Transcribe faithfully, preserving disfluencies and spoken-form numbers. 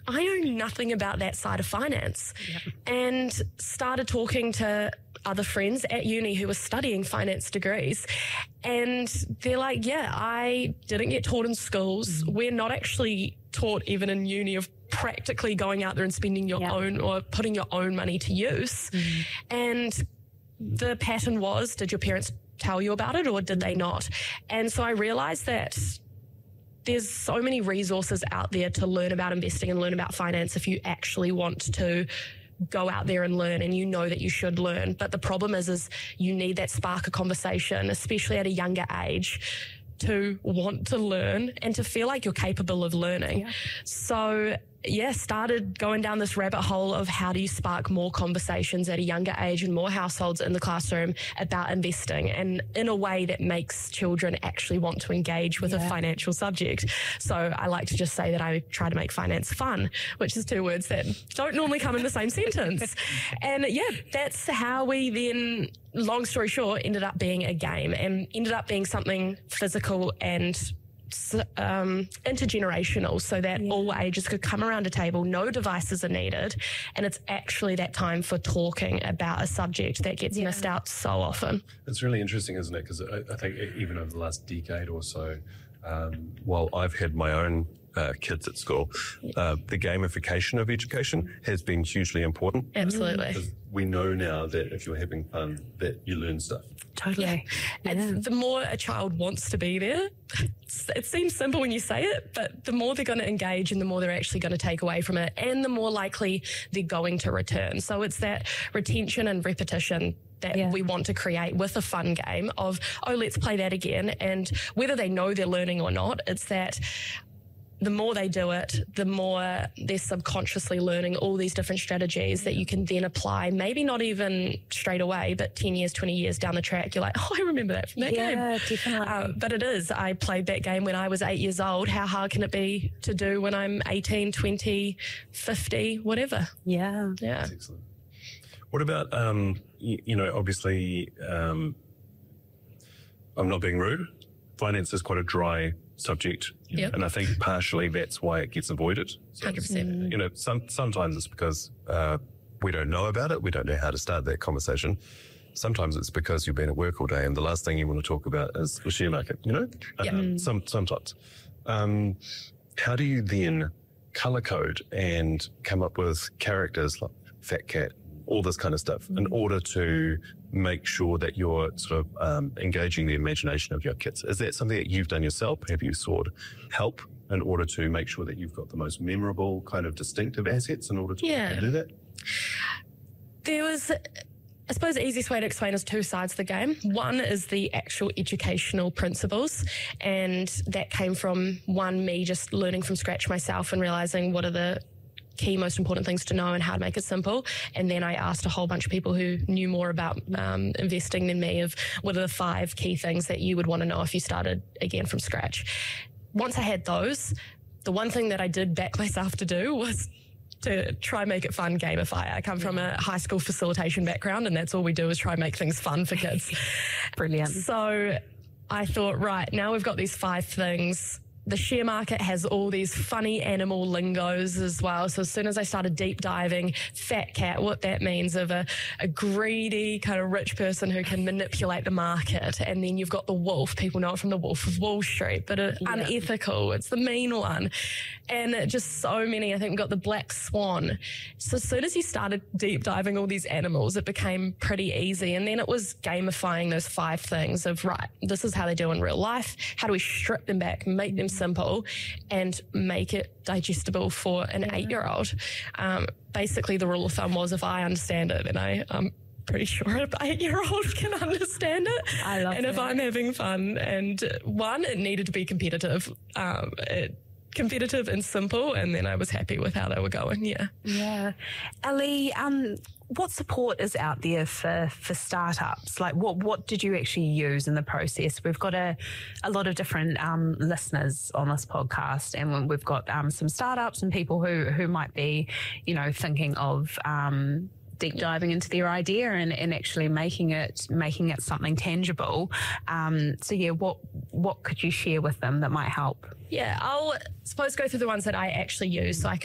I know nothing about that side of finance. Yep. And started talking to other friends at uni who were studying finance degrees. And they're like, yeah, I didn't get taught in schools. Mm. We're not actually taught even in uni of practically going out there and spending your yep. own or putting your own money to use. Mm. And the pattern was, did your parents tell you about it or did they not? And so I realized that there's so many resources out there to learn about investing and learn about finance if you actually want to go out there and learn, and you know that you should learn. But the problem is, is you need that spark of conversation, especially at a younger age, to want to learn and to feel like you're capable of learning. Yeah. So yeah, started going down this rabbit hole of how do you spark more conversations at a younger age and more households in the classroom about investing, and in a way that makes children actually want to engage with yeah. a financial subject. So I like to just say that I try to make finance fun, which is two words that don't normally come in the same sentence. And yeah, that's how we then, long story short, ended up being a game and ended up being something physical and Um, intergenerational, so that yeah. all ages could come around a table, no devices are needed, and it's actually that time for talking about a subject that gets yeah. missed out so often. It's really interesting, isn't it? Because I, I think even over the last decade or so, um, while I've had my own uh, kids at school, uh, the gamification of education has been hugely important. Absolutely. Because we know now that if you're having fun, that you learn stuff. Totally. Yeah. And the more a child wants to be there, it seems simple when you say it, but the more they're going to engage and the more they're actually going to take away from it, and the more likely they're going to return. So it's that retention and repetition that yeah. we want to create with a fun game of, oh, let's play that again. And whether they know they're learning or not, it's that the more they do it, the more they're subconsciously learning all these different strategies that you can then apply, maybe not even straight away, but ten years, twenty years down the track, you're like, oh, I remember that from that yeah, game. Yeah, definitely. Uh, but it is. I played that game when I was eight years old. How hard can it be to do when I'm eighteen, twenty, fifty, whatever? Yeah. Yeah. That's excellent. What about, um, you, you know, obviously, um, I'm not being rude. Finance is quite a dry subject. Yep. And I think partially that's why it gets avoided. So, one hundred percent. You know, some, sometimes it's because uh, we don't know about it. We don't know how to start that conversation. Sometimes it's because you've been at work all day and the last thing you want to talk about is the share market, you know? Yep. Um, some, sometimes. Um, how do you then color code and come up with characters like Fat Cat, all this kind of stuff, mm-hmm. in order to make sure that you're sort of um, engaging the imagination of your kids? Is that something that you've done yourself? Have you sought help in order to make sure that you've got the most memorable kind of distinctive assets in order to yeah. do that? There was, I suppose the easiest way to explain is two sides of the game. One is the actual educational principles, and that came from, one, me just learning from scratch myself and realizing what are the key most important things to know and how to make it simple. And then I asked a whole bunch of people who knew more about um, investing than me of what are the five key things that you would want to know if you started again from scratch. Once I had those, the one thing that I did back myself to do was to try and make it fun, gamify. I come from a high school facilitation background, and that's all we do is try and make things fun for kids. Brilliant. So I thought, right, now we've got these five things. The share market has all these funny animal lingos as well. So as soon as I started deep diving, Fat Cat, what that means of a, a greedy kind of rich person who can manipulate the market. And then you've got the wolf. People know it from the Wolf of Wall Street, but it, yeah. unethical. It's the mean one. And it just so many. I think we've got the black swan. So as soon as you started deep diving all these animals, it became pretty easy. And then it was gamifying those five things of, right, this is how they do in real life. How do we strip them back, make them simple, and make it digestible for an yeah. eight-year-old? Um, basically, the rule of thumb was if I understand it, then I, I'm pretty sure an eight-year-old can understand it. I love and that. if I'm having fun, and one, it needed to be competitive. Um, it, competitive and simple, and then I was happy with how they were going. Yeah. Yeah. Ellie, um, what support is out there for, for startups? Like what, what did you actually use in the process? We've got a, a lot of different um, listeners on this podcast, and we've got um, some startups and people who, who might be, you know, thinking of um, deep diving into their idea and, and actually making it making it something tangible. Um, so yeah, what what could you share with them that might help? Yeah, I'll suppose go through the ones that I actually use. So I